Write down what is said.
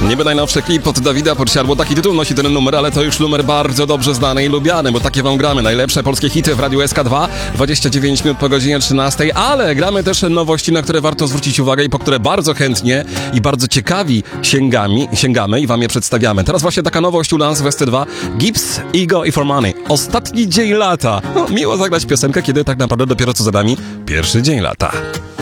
Niby najnowszy klip od Dawida Podsiadło, taki tytuł nosi ten numer, ale to już numer bardzo dobrze znany i lubiany, bo takie wam gramy. Najlepsze polskie hity w Radiu SK2, 29 minut po godzinie 13, ale gramy też nowości, na które warto zwrócić uwagę i po które bardzo chętnie i bardzo ciekawi sięgamy i wam je przedstawiamy. Teraz właśnie taka nowość u nas w ST2, Gibbs, Ego i For Money. Ostatni dzień lata. No, miło zagrać piosenkę, kiedy tak naprawdę dopiero co za nami pierwszy dzień lata.